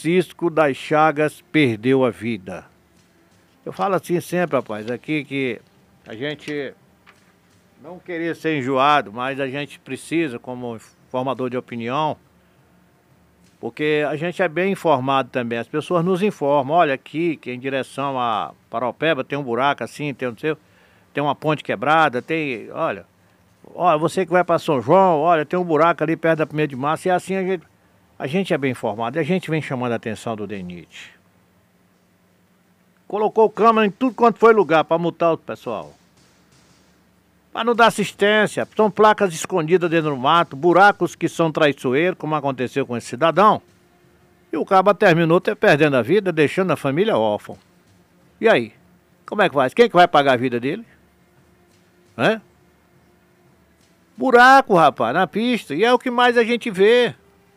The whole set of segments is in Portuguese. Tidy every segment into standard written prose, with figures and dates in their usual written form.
Francisco das Chagas perdeu a vida. Eu falo assim sempre, rapaz, aqui que a gente não queria ser enjoado, mas a gente precisa, como formador de opinião, porque a gente é bem informado também. As pessoas nos informam, olha aqui, que em direção a Paraupeba tem um buraco assim, tem, não sei, tem uma ponte quebrada, tem, olha, você que vai para São João, olha, tem um buraco ali perto da 1ª de março, e assim a gente é bem informado, e a gente vem chamando a atenção do DENIT. Colocou câmera em tudo quanto foi lugar para multar o pessoal. Para não dar assistência, são placas escondidas dentro do mato, buracos que são traiçoeiros, como aconteceu com esse cidadão. E o cabo terminou perdendo a vida, deixando a família órfã. E aí? Como é que faz? Quem que vai pagar a vida dele? Hã? Buraco, rapaz, na pista. E é o que mais a gente vê.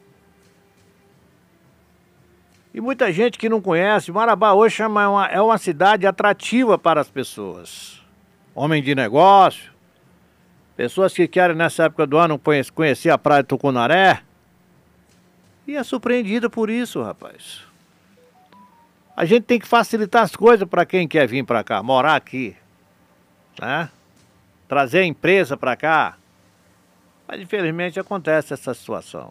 E muita gente que não conhece, Marabá hoje é uma cidade atrativa para as pessoas. Homem de negócio, pessoas que querem nessa época do ano conhecer a praia de Tucunaré. E é surpreendido por isso, rapaz. A gente tem que facilitar as coisas para quem quer vir para cá, morar aqui, né? Trazer a empresa para cá. Mas infelizmente acontece essa situação.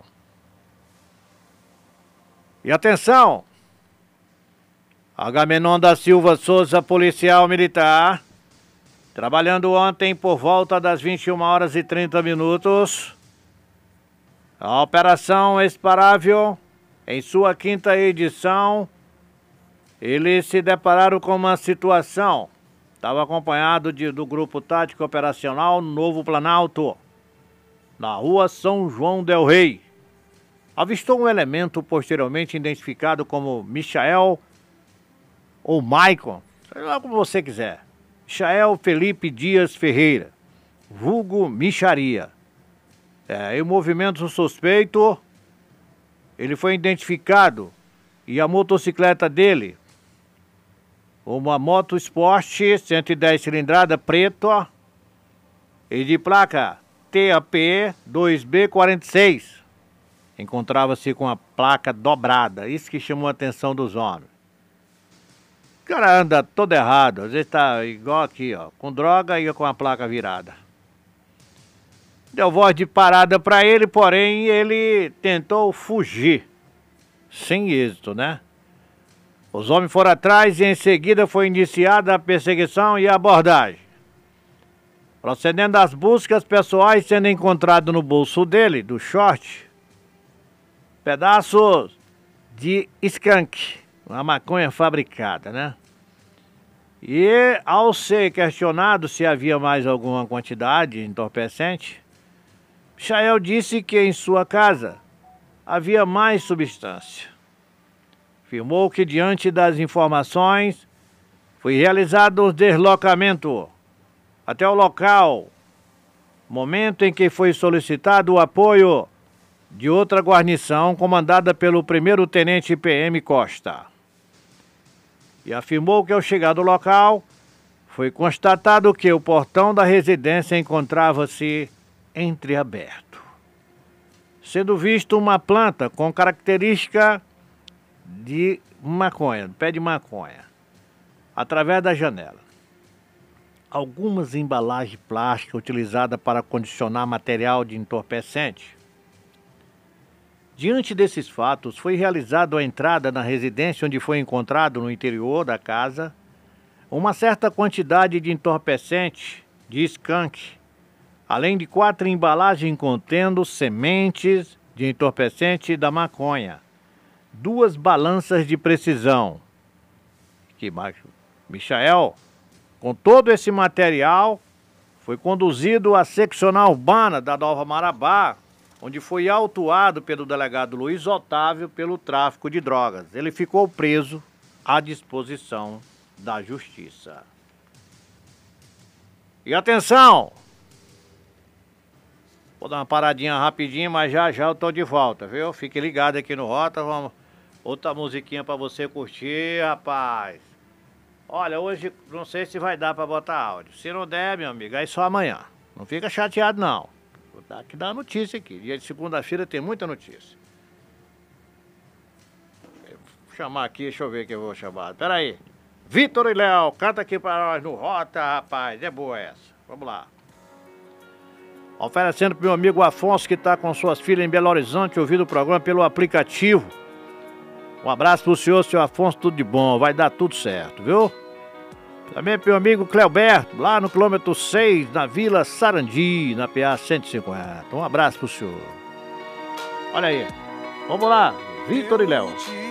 E atenção! Agamenon da Silva Souza, policial militar, trabalhando ontem por volta das 21h30. A Operação Esparável, em sua 5ª edição, eles se depararam com uma situação. Estava acompanhado do Grupo Tático Operacional Novo Planalto, na rua São João del Rei. Avistou um elemento posteriormente identificado como Michael ou Maicon, seja lá como você quiser. Michael Felipe Dias Ferreira, vulgo Micharia. Em movimento suspeito, ele foi identificado e a motocicleta dele, uma moto Sport 110 cilindrada preta e de placa TAP 2B46. Encontrava-se com a placa dobrada, isso que chamou a atenção dos homens. O cara anda todo errado, às vezes tá igual aqui, ó, com droga e com a placa virada. Deu voz de parada para ele, porém ele tentou fugir, sem êxito, né? Os homens foram atrás e em seguida foi iniciada a perseguição e a abordagem. Procedendo às buscas pessoais, sendo encontrado no bolso dele, do short, pedaços de skunk, uma maconha fabricada, né? E ao ser questionado se havia mais alguma quantidade de entorpecente, Michael disse que em sua casa havia mais substância. Afirmou que diante das informações foi realizado o deslocamento até o local, momento em que foi solicitado o apoio de outra guarnição comandada pelo 1º Tenente PM Costa. E afirmou que ao chegar no local, foi constatado que o portão da residência encontrava-se entreaberto, sendo visto uma planta com característica de maconha, pé de maconha, através da janela. Algumas embalagens plásticas utilizadas para condicionar material de entorpecente. Diante desses fatos, foi realizada a entrada na residência onde foi encontrado no interior da casa uma certa quantidade de entorpecente de skunk, além de 4 embalagens contendo sementes de entorpecente da maconha, 2 balanças de precisão. Que Michael, com todo esse material, foi conduzido à seccional urbana da Nova Marabá, onde foi autuado pelo delegado Luiz Otávio pelo tráfico de drogas. Ele ficou preso à disposição da Justiça. E atenção! Vou dar uma paradinha rapidinho, mas já já eu tô de volta, viu? Fique ligado aqui no Rota, vamos... Outra musiquinha pra você curtir, rapaz. Olha, hoje não sei se vai dar pra botar áudio. Se não der, meu amigo, aí só amanhã. Não fica chateado, não. Vou dar aqui notícia aqui. Dia de segunda-feira tem muita notícia. chamar aqui, deixa eu ver quem eu vou chamar. Pera aí. Vitor e Léo, canta aqui pra nós no Rota, rapaz. É boa essa. Vamos lá. Oferecendo pro meu amigo Afonso, que tá com suas filhas em Belo Horizonte, ouvindo o programa pelo aplicativo. Um abraço pro senhor, seu Afonso, tudo de bom. Vai dar tudo certo, viu? Também pro meu amigo Cleoberto, lá no quilômetro 6, na Vila Sarandi, na PA 150. Um abraço pro senhor. Olha aí. Vamos lá, Vitor e Léo.